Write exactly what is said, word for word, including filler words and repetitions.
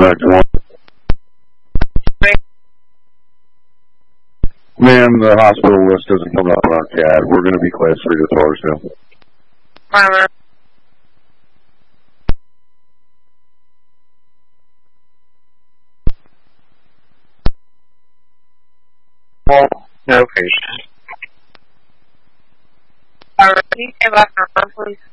Back to one. Ma'am, the hospital list doesn't come up on our C A D. We're going to be class three to Torresdale. Mama. Well, no patient. Alright, can you stay back on, please?